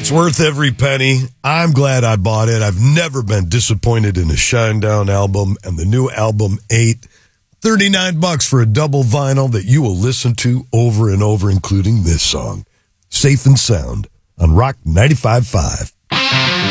It's worth every penny. I'm glad I bought it. I've never been disappointed in a Shinedown album, and the new album 8, $39 for a double vinyl that you will listen to over and over, including this song, Safe and Sound, on Rock 95.5.